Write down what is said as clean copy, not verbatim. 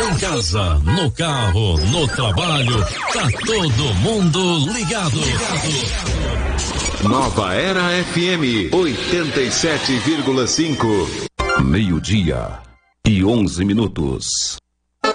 Em casa, no carro, no trabalho, tá todo mundo ligado. Nova Era FM 87,5. 12:11.